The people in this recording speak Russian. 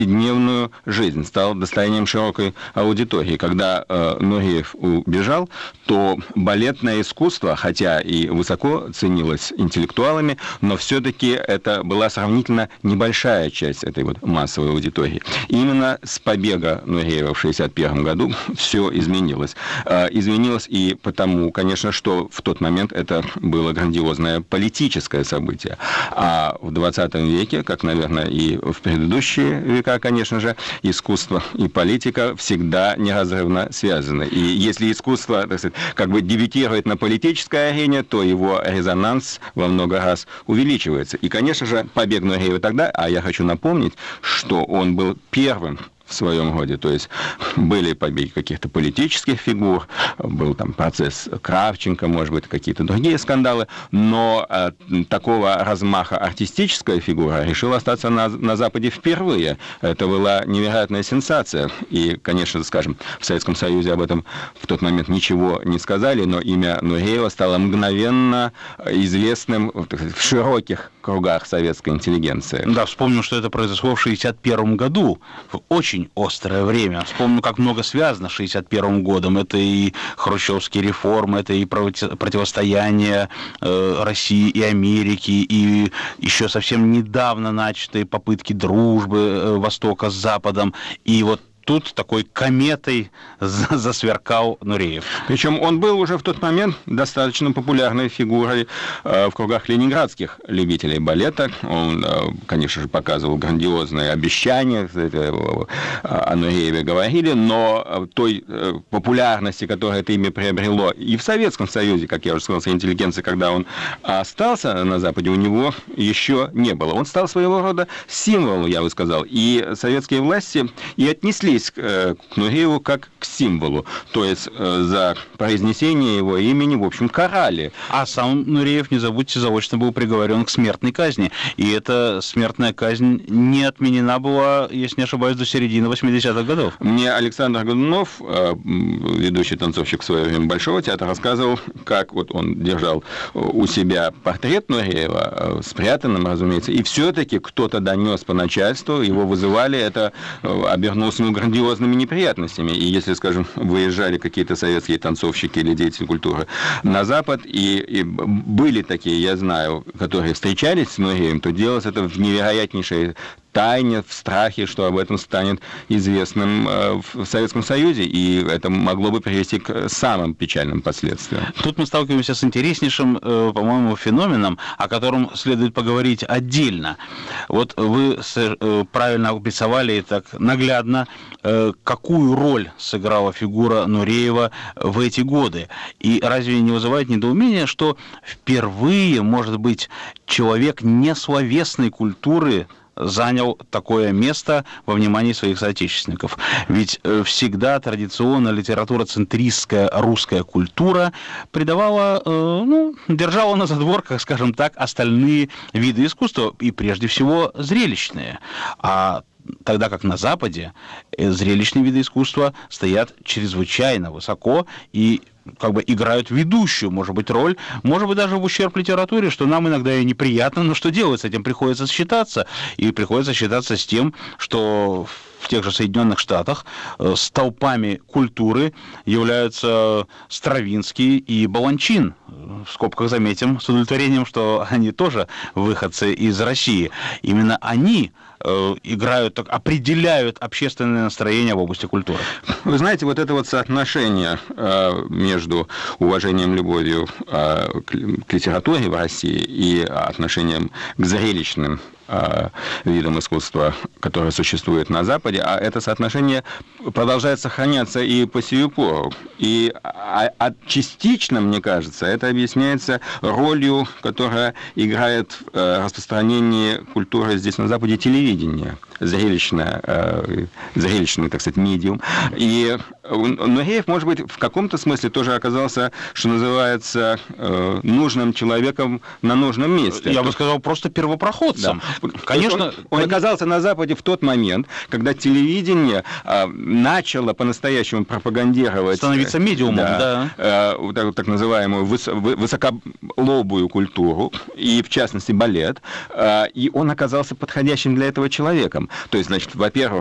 повседневную жизнь, стал достоянием широкой аудитории. Когда Нуреев убежал, то балетное искусство, хотя и высоко ценилось интеллектуалами, но все-таки это была сравнительно небольшая часть этой вот массовой аудитории. Именно с побега Нуреева в 1961 году все изменилось. Изменилось и потому, конечно, что в тот момент это было грандиозное политическое событие. А в 20 веке, как, наверное, и в предыдущие века, конечно же, искусство и политика всегда неразрывно связаны. И если искусство, так сказать, как бы дебютирует на политической арене, то его резонанс во много раз увеличивается. И, конечно же, побег Нуреева тогда, а я хочу напомнить, что он был первым в своем роде, то есть были побеги каких-то политических фигур, был там процесс Кравченко, может быть, какие-то другие скандалы, но такого размаха артистическая фигура решила остаться на Западе впервые. Это была невероятная сенсация. И, конечно, скажем, в Советском Союзе об этом в тот момент ничего не сказали, но имя Нуреева стало мгновенно известным в широких кругах советской интеллигенции. Да, вспомню, что это произошло в 1961 году, в очень острое время. Вспомню, как много связано с 1961 годом. Это и хрущевские реформы, это и противостояние России и Америки, и еще совсем недавно начатые попытки дружбы Востока с Западом. И вот тут такой кометой засверкал Нуреев. Причем он был уже в тот момент достаточно популярной фигурой в кругах ленинградских любителей балета. Он, конечно же, показывал грандиозные обещания, о Нурееве говорили, но той популярности, которую это имя приобрело и в Советском Союзе, как я уже сказал, интеллигенции, когда он остался на Западе, у него еще не было. Он стал своего рода символом, я бы сказал, и советские власти и отнеслись к Нурееву как к символу. То есть за произнесение его имени, в общем, карали. А сам Нуреев, не забудьте, заочно был приговорен к смертной казни. И эта смертная казнь не отменена была, если не ошибаюсь, до середины 80-х годов. Мне Александр Годунов, ведущий танцовщик в свое время Большого театра, рассказывал, как вот он держал у себя портрет Нуреева, спрятанным, разумеется, и все-таки кто-то донес по начальству, его вызывали, это обернулось грандиозными неприятностями. И если, скажем, выезжали какие-то советские танцовщики или деятели культуры на Запад, и были такие, я знаю, которые встречались с Нуреевым, то делалось это в невероятнейшей тайне, в страхе, что об этом станет известным в Советском Союзе, и это могло бы привести к самым печальным последствиям. Тут мы сталкиваемся с интереснейшим, по-моему, феноменом, о котором следует поговорить отдельно. Вот вы правильно обрисовали и так наглядно, какую роль сыграла фигура Нуреева в эти годы. И разве не вызывает недоумения, что впервые, может быть, человек несловесной культуры занял такое место во внимании своих соотечественников. Ведь всегда традиционно литературоцентристская русская культура придавала, держала на задворках, скажем так, остальные виды искусства, и прежде всего зрелищные. А тогда как на Западе зрелищные виды искусства стоят чрезвычайно высоко и как бы играют ведущую, может быть, роль, может быть, даже в ущерб литературе, что нам иногда и неприятно, но что делать, с этим приходится считаться. И приходится считаться с тем, что в тех же Соединенных Штатах столпами культуры являются Стравинский и Баланчин. В скобках заметим с удовлетворением, что они тоже выходцы из России. Именно они играют, определяют общественное настроение в области культуры. Вы знаете, вот это вот соотношение между уважением, любовью к литературе в России и отношением к зрелищным видам искусства, которые существуют на Западе, а это соотношение продолжает сохраняться и по сию пору. И частично, мне кажется, это объясняется ролью, которая играет в распространении культуры здесь на Западе телевидение, зрелищный, так сказать, медиум. И Нуреев, может быть, в каком-то смысле тоже оказался, что называется, нужным человеком на нужном месте. Я бы сказал, просто первопроходцем. Да. Конечно, он оказался на Западе в тот момент, когда телевидение начало по-настоящему пропагандировать... Становиться медиумом, так называемую высоколобую культуру, и, в частности, балет. И он оказался подходящим для этого человеком. То есть, значит, во-первых,